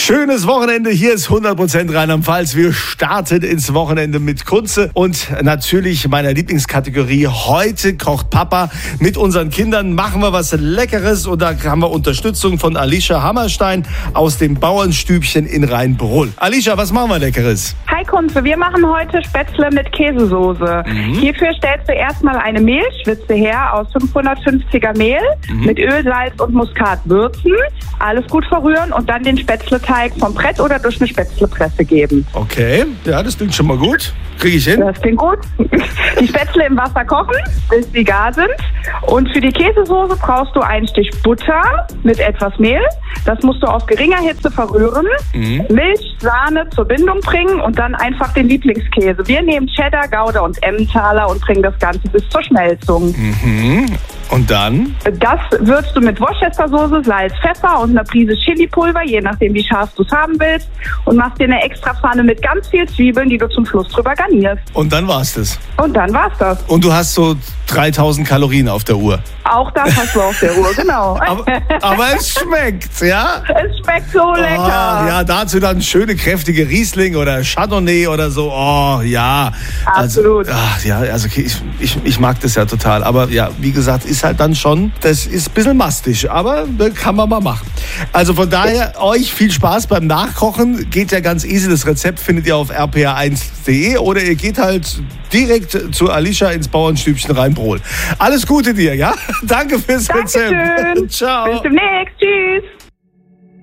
Schönes Wochenende. Hier ist 100% Rheinland-Pfalz. Wir starten ins Wochenende mit Kunze und natürlich meiner Lieblingskategorie. Heute kocht Papa mit unseren Kindern. Machen wir was Leckeres und da haben wir Unterstützung von Alicia Hammerstein aus dem Bauernstübchen in Rheinbrull. Alicia, was machen wir Leckeres? Hi Kunze, wir machen heute Spätzle mit Käsesoße. Hierfür stellst du erstmal eine Mehlschwitze her aus 550er Mehl mit Öl, Salz und Muskat würzen. Alles gut verrühren und dann den Spätzleteig vom Brett oder durch eine Spätzlepresse geben. Okay, ja, das klingt schon mal gut. Kriege ich hin? Das klingt gut. Die Spätzle im Wasser kochen, bis sie gar sind. Und für die Käsesoße brauchst du einen Stich Butter mit etwas Mehl. Das musst du auf geringer Hitze verrühren. Milch, Sahne zur Bindung bringen und dann einfach den Lieblingskäse. Wir nehmen Cheddar, Gouda und Emmentaler und bringen das Ganze bis zur Schmelzung. Und dann? Das würzt du mit Worcestersoße, Salz, Pfeffer und einer Prise Chilipulver, je nachdem wie scharf du es haben willst. Und machst dir eine extra Pfanne mit ganz viel Zwiebeln, die du zum Schluss drüber garnierst. Und dann war's das? Und dann war's das. Und du hast so 3000 Kalorien auf der Uhr? Auch das hast du auf der Uhr, genau. Aber es schmeckt, ja? Es schmeckt so lecker. Ja, dazu dann schöne, kräftige Riesling oder Chardonnay oder so. Oh, ja. Absolut. Also okay, ich mag das ja total. Aber ja, wie gesagt, ist halt dann schon, das ist ein bisschen mastig. Aber kann man mal machen. Also von daher, euch viel Spaß beim Nachkochen. Geht ja ganz easy. Das Rezept findet ihr auf rpa1.de oder ihr geht halt direkt zu Alicia ins Bauernstübchen Rheinbrull. Alles Gute dir, ja? Danke fürs Rezept. Dankeschön. Ciao. Bis demnächst. Tschüss.